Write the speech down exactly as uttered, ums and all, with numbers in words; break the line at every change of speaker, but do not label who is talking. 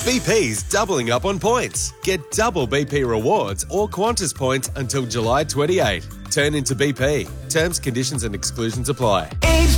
B P's doubling up on points. Get double B P rewards or Qantas points until July twenty-eighth. Turn into B P. Terms, conditions and exclusions apply.
Age